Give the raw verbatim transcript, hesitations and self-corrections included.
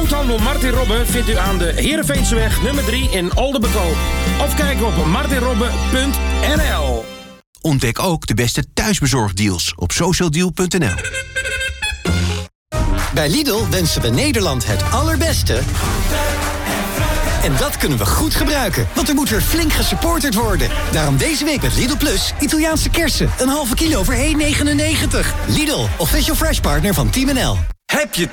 Groothandel Martin Robben vindt u aan de Heerenveenseweg nummer drie in Oldenbekoop. Of kijk op martin robben punt n l. Ontdek ook de beste thuisbezorgdeals op socialdeal punt n l. Bij Lidl wensen we Nederland het allerbeste. En dat kunnen we goed gebruiken, want er moet weer flink gesupporterd worden. Daarom deze week met Lidl Plus Italiaanse kersen. Een halve kilo voor één negenennegentig. Lidl, official fresh partner van Team N L. Heb je